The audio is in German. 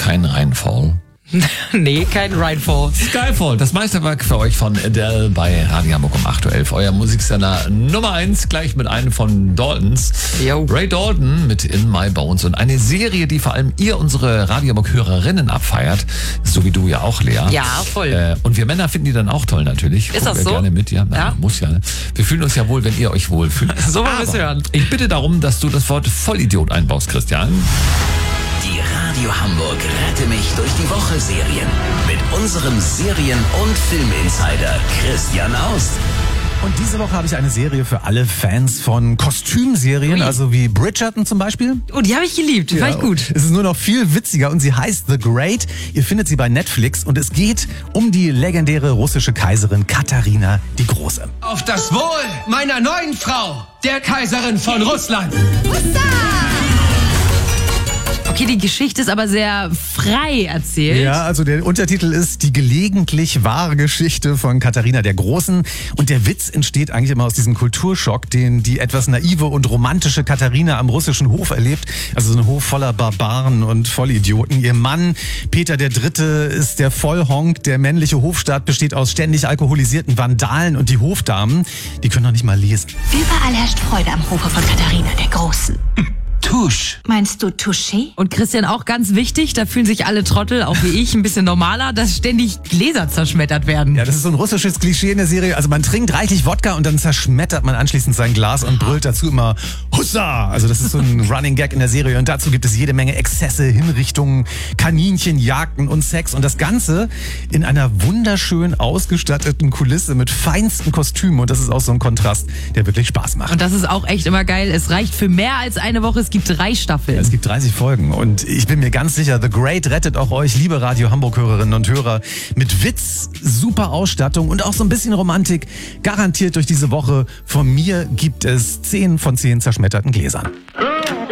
kein Rheinfall? Nee, kein Rheinfall. Skyfall, das Meisterwerk für euch von Adele bei Radio Hamburg um 8.11 Uhr. Euer Musiksender Nummer 1, gleich mit einem von Daltons. Yo. Ray Dalton mit In My Bones und eine Serie, die vor allem ihr, unsere Radio Hamburg-Hörerinnen abfeiert. So wie du ja auch, Lea. Ja, voll. Und wir Männer finden die dann auch toll natürlich. Ist das so? so? Gerne mit, ja. Ja. Muss ja. Ne? Wir fühlen uns ja wohl, wenn ihr euch wohl fühlt. So wollen wir es hören. Ich bitte darum, dass du das Wort Vollidiot einbaust, Christian. Die Radio Hamburg Rette mich durch die Woche Serien mit unserem Serien- und Filminsider Christian Aust. Und diese Woche habe ich eine Serie für alle Fans von Kostümserien, Ui. also wie Bridgerton zum Beispiel. Oh, die habe ich geliebt. Fand ich gut. Es ist nur noch viel witziger und sie heißt The Great. Ihr findet sie bei Netflix und es geht um die legendäre russische Kaiserin Katharina die Große. Auf das Wohl meiner neuen Frau, der Kaiserin von Russland. Okay, die Geschichte ist aber sehr frei erzählt. Ja, also der Untertitel ist die gelegentlich wahre Geschichte von Katharina der Großen. Und der Witz entsteht eigentlich immer aus diesem Kulturschock, den die etwas naive und romantische Katharina am russischen Hof erlebt. Also so ein Hof voller Barbaren und Vollidioten. Ihr Mann, Peter III., ist der Vollhonk. Der männliche Hofstaat besteht aus ständig alkoholisierten Vandalen und die Hofdamen, die können noch nicht mal lesen. Überall herrscht Freude am Hofe von Katharina der Großen. Tusch. Meinst du Touché? Und Christian, auch ganz wichtig, da fühlen sich alle Trottel, auch wie ich, ein bisschen normaler, dass ständig Gläser zerschmettert werden. Ja, das ist so ein russisches Klischee in der Serie. Also man trinkt reichlich Wodka und dann zerschmettert man anschließend sein Glas und brüllt dazu immer Hussa! Also das ist so ein Running Gag in der Serie. Und dazu gibt es jede Menge Exzesse, Hinrichtungen, Kaninchen, Jagden und Sex. Und das Ganze in einer wunderschön ausgestatteten Kulisse mit feinsten Kostümen. Und das ist auch so ein Kontrast, der wirklich Spaß macht. Und das ist auch echt immer geil. Es reicht für mehr als eine Woche. Es gibt 3 Staffeln. Es gibt 30 Folgen und ich bin mir ganz sicher, The Great rettet auch euch, liebe Radio Hamburg-Hörerinnen und Hörer, mit Witz, super Ausstattung und auch so ein bisschen Romantik. Garantiert durch diese Woche. Von mir gibt es 10 von 10 zerschmetterten Gläsern.